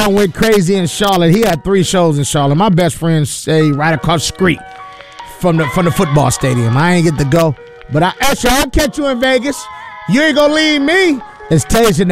Brown went crazy in Charlotte. He had 3 shows in Charlotte. My best friend stayed right across the street from the football stadium. I ain't get to go. But Usher, I'll catch you in Vegas. You ain't gonna leave me. It's Tasia